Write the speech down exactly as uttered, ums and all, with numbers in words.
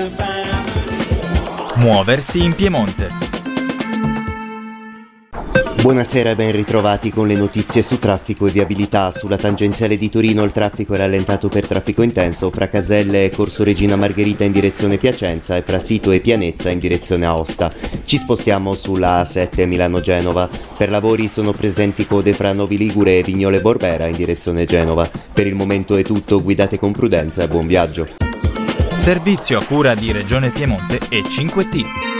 Muoversi in Piemonte. Buonasera e ben ritrovati con le notizie su traffico e viabilità. Sulla tangenziale di Torino il traffico è rallentato per traffico intenso fra Caselle e Corso Regina Margherita in direzione Piacenza e fra Sito e Pianezza in direzione Aosta. Ci spostiamo sulla A sette Milano-Genova. Per lavori sono presenti code fra Novi Ligure e Vignole Borbera in direzione Genova. Per il momento è tutto, guidate con prudenza e buon viaggio. Servizio a cura di Regione Piemonte e cinque T.